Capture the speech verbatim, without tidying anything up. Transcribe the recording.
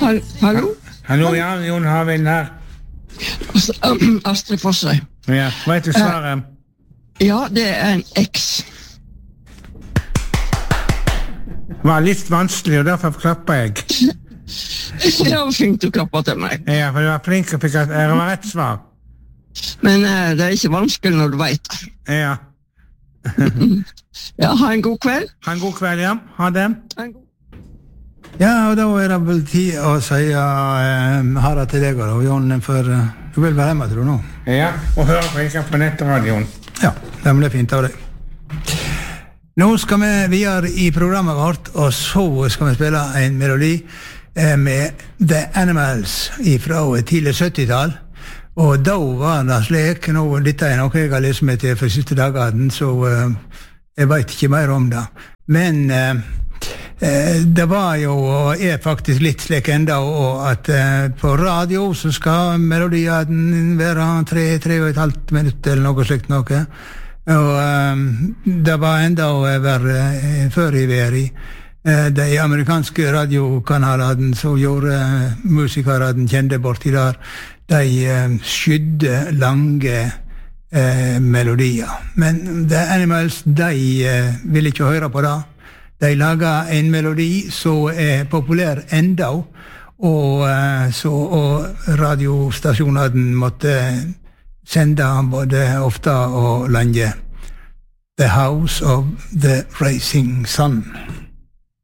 Hall- Hallo? Hallo, ja, Jon Harvind her. Ast- um, Astrid Fossøy. Ja, vet du svaret? Ja, det er en X. Det var litt vanskelig, og derfor klapper jeg. Det var fint du klapper til meg. Ja, for du var flink og fikk at det var rett svar. Men eh, det er ikke vanskelig når du vet det. Ja. Ja, ha en god kveld. Ha en god kveld, ja. Ha det. Ha en god... Ja, og da er det vel tid å si uh, ha det til deg og Jon, for uh, du vil være hjemme, tror du nå? Ja, og høre på ikke på nettradioen. Ja, det blir fint av deg. Nå skal vi videre i programmet vårt, og så skal vi spille en melodi eh, med The Animals fra tidlig syttitall. Og da var det slik, nå, dette er noe jeg har lest meg til for siste dagene, så uh, jeg vet ikke mer om det. Men uh, uh, det var jo, og er faktisk litt slik enda, og at uh, på radio så skal melodien være tre, tre og et halvt minutt eller noe slikt noe. Og um, det var enda å være uh, før i veri. Uh, de amerikanske radiokanalene som gjorde uh, musikerne kjente borti der, de uh, skydde lange uh, melodier. Men The Animals, de uh, ville ikke høre på det. De laget en melodi som er populær enda, og, uh, så, og radiostasjonene måtte sende han både ofte og lenge. The House of the Rising Sun.